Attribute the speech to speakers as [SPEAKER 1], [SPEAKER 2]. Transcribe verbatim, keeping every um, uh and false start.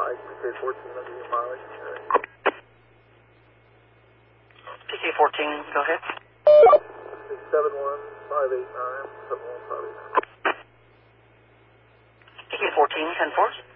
[SPEAKER 1] Mike, P K fourteen, I'll give you mileage.
[SPEAKER 2] P K fourteen, go ahead.
[SPEAKER 1] six seven one five eight nine, seven one five eight nine.
[SPEAKER 2] P K fourteen, ten four.